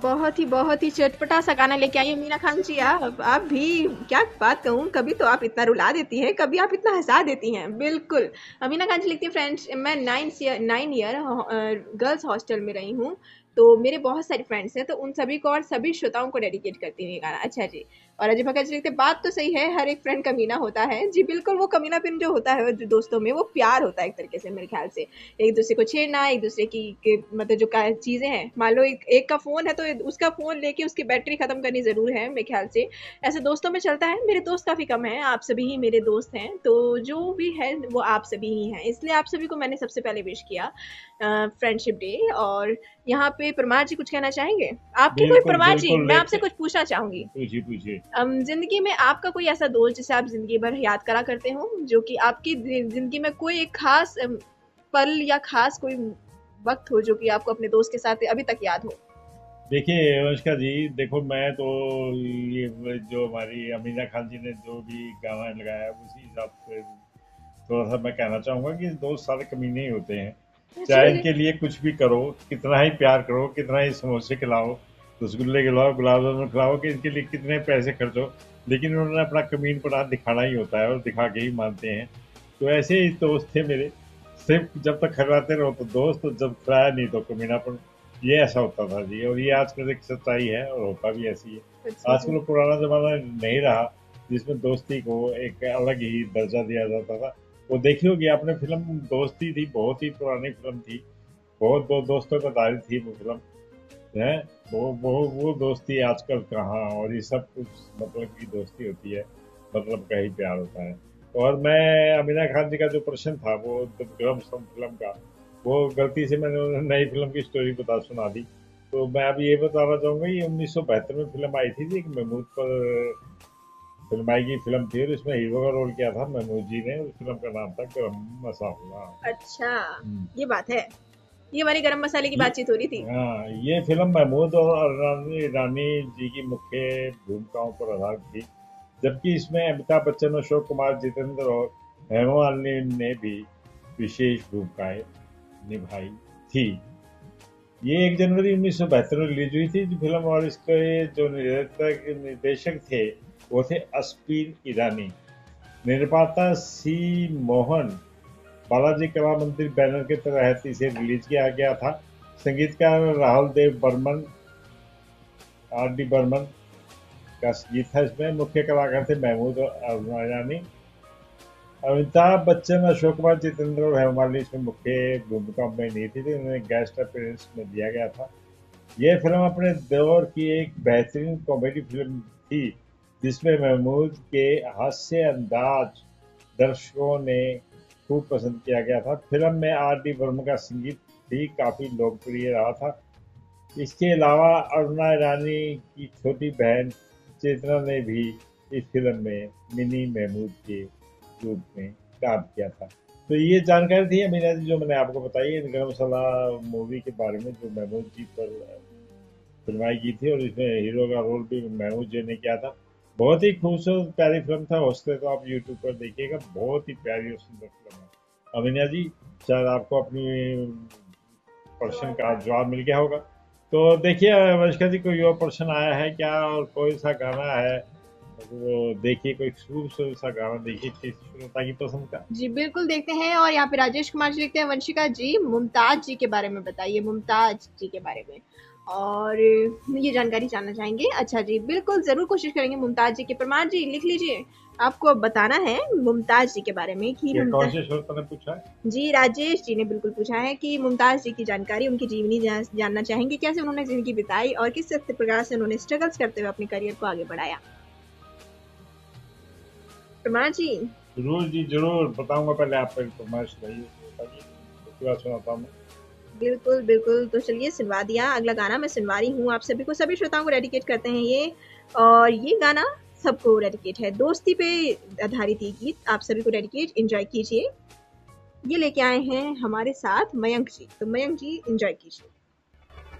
बहुत ही चटपटा सा गाना लेके आई है मीना खान जी। आप भी क्या बात कहूँ, कभी तो आप इतना रुला देती हैं, कभी आप इतना हंसा देती हैं। बिल्कुल। मीना खान जी लिखती है, फ्रेंड्स मैं 9 ईयर गर्ल्स हॉस्टल में रही हूँ, तो मेरे बहुत सारे फ्रेंड्स हैं, तो उन सभी को और सभी श्रोताओं को डेडिकेट करती हूँ ये गाना। अच्छा जी। और अजय भगत जी लिखते हैं, बात तो सही है, हर एक फ्रेंड कमीना होता है। जी बिल्कुल, वो कमीनापन जो होता है जो दोस्तों में, वो प्यार होता है एक तरीके से मेरे ख्याल से। एक दूसरे को छेड़ना, एक दूसरे की मतलब जो चीजें हैं, मान लो एक का फोन है तो उसका फोन लेके उसकी बैटरी खत्म करनी जरूर है मेरे ख्याल से। ऐसे दोस्तों में चलता है। मेरे दोस्त काफी कम हैं, आप सभी ही मेरे दोस्त हैं, तो जो भी है वो आप सभी ही हैं, इसलिए आप सभी को मैंने सबसे पहले विश किया फ्रेंडशिप डे। और यहाँ पे परमार जी कुछ कहना चाहेंगे? आपकी कोई, बिल्कुल परमार जी बिल्कुल मैं आपसे लेते। कुछ पूछना चाहूंगी। पूछिए पूछिए। जिंदगी में आपका कोई ऐसा दोस्त जिसे आप जिंदगी भर याद करा करते हो, जो कि आपकी जिंदगी में कोई एक खास पल या खास कोई वक्त हो जो कि आपको अपने दोस्त के साथ अभी तक याद हो? देखिए अनुष्का जी, देखो मैं तो ये जो हमारी अमीना खान जी ने जो भी गाना लगाया उसी हिसाब से थोड़ा सा मैं कहना चाहूंगा कि दोस्त सारे कमीने ही होते हैं। जी चाहे जी। इनके लिए कुछ भी करो, कितना ही प्यार करो, कितना ही समोसे खिलाओ, रसगुल्ले खिलाओ, गुलाब जामुन खिलाओ, कि इनके लिए कितने पैसे खर्च हो, लेकिन उन्होंने अपना कमीनपना दिखाना ही होता है और दिखा के ही मानते हैं। तो ऐसे ही दोस्त थे मेरे। सिर्फ जब तक खिलाते रहो तो दोस्त, और जब खिलाया नहीं तो कमीनापन। ये ऐसा होता था जी, और ये आजकल एक सच्चाई है और होता भी ऐसी है। अच्छा जी। आजकल पुराना जमाना नहीं रहा जिसमें दोस्ती को एक अलग ही दर्जा दिया जाता था। वो देखी होगी आपने फिल्म दोस्ती थी, बहुत ही पुरानी फिल्म थी। बहुत दो दोस्तों पर आधारित थी वो फिल्म है। वो दोस्ती आजकल कहाँ, और ये सब कुछ मतलब की दोस्ती होती है, मतलब का ही प्यार होता है। और मैं अमीना खान जी का जो प्रश्न था वो विक्रम फिल्म का, वो गलती से मैंने उन्हें नई फिल्म की स्टोरी बता सुना दी। तो मैं अब ये बताना चाहूंगा, ये 1972 में फिल्म आई थी जी, एक महमूद पर फिल्माई की फिल्म थी, और इसमें हीरो का रोल किया था महमूद जी ने। उस फिल्म का नाम था गरम मसाला। अच्छा, हम्म। ये बात है। ये हमारी गरम मसाले की ये बातचीत हो रही थी। हाँ, ये फिल्म महमूद और रानी रानी जी की मुख्य भूमिकाओं पर आधारित थी। जबकि इसमें अमिताभ बच्चन, अशोक कुमार, जितेंद्र और हेमा मालिनी ने भी विशेष भूमिकाएं निभाई थी। ये 1 जनवरी 1972 में रिलीज हुई थी जो फिल्म, और इसके जो निर्देशक थे वो थे अस्पीन ईरानी। निर्माता सी मोहन। बालाजी कला मंदिर बैनर के तहत इसे रिलीज किया गया था। संगीतकार राहुल देव बर्मन, आर डी बर्मन का संगीत था। इसमें मुख्य कलाकार थे महमूद और अरुणा ईरानी। अमिताभ बच्चन, अशोक कुमार, जितेंद्र और हेमा मालिनी इसमें मुख्य भूमिका में नहीं थी, तो उन्हें गेस्ट अपीयरेंस में दिया गया था। यह फिल्म अपने दौर की एक बेहतरीन कॉमेडी फिल्म थी, जिसमें महमूद के हास्य अंदाज दर्शकों ने खूब पसंद किया गया था। फिल्म में आर डी बर्मन का संगीत भी काफी लोकप्रिय रहा था। इसके अलावा अरुणा ईरानी की छोटी बहन चेतना ने भी इस फिल्म में मिनी महमूद के रूप में काम किया था। तो ये जानकारी थी अमीना जी जो मैंने आपको बताई है गरम मसाला मूवी के बारे में, जो महमूद जी पर फिल्माई की थी, और इसमें हीरो का रोल भी महमूद जी ने किया था। बहुत ही खूबसूरत प्यारी फिल्म था। हौसले तो आप यूट्यूब पर देखिएगा, बहुत ही प्यारी और सुंदर फिल्म है। अमीना जी, शायद आपको अपनी प्रश्न का जवाब मिल गया होगा। तो देखिए अनुष्का जी, कोई और प्रश्न आया है क्या, और कोई सा गाना है वो देखिए, कोई खूबसूरत सा गाना देखिए किसी श्रोता की पसंद का। जी बिल्कुल, देखते हैं। और यहाँ पे राजेश कुमार जी लिखते हैं, वंशिका जी मुमताज जी के बारे में बताइए, मुमताज जी के बारे में। और ये जानकारी जानना चाहेंगे। अच्छा जी, बिल्कुल जरूर कोशिश करेंगे मुमताज जी के। परमार जी लिख लीजिए, आपको अब बताना है मुमताज जी के बारे में कि ये कौन मुमताज। से श्रोता ने पूछा है? जी राजेश जी ने बिल्कुल पूछा है कि मुमताज जी की जानकारी, उनकी जीवनी जानना चाहेंगे, कैसे उन्होंने जिंदगी बिताई और किस प्रकार से उन्होंने स्ट्रगल्स करते हुए अपने करियर को आगे बढ़ाया। परमार जी। जरूर जी जरूर बताऊंगा। पहले आप पर फरमाइश रही बताइए, उसके बाद सुनाता हूँ। बिल्कुल बिल्कुल, तो चलिए सुनवा दिया। अगला गाना मैं सुनवा रही हूँ आप सभी को, सभी श्रोताओं को डेडिकेट करते हैं ये। और ये गाना सबको डेडिकेट है, दोस्ती पे आधारित ये गीत आप सभी को डेडिकेट, एंजॉय कीजिए। ये लेके आए हैं हमारे साथ मयंक जी, तो मयंक जी एंजॉय कीजिए।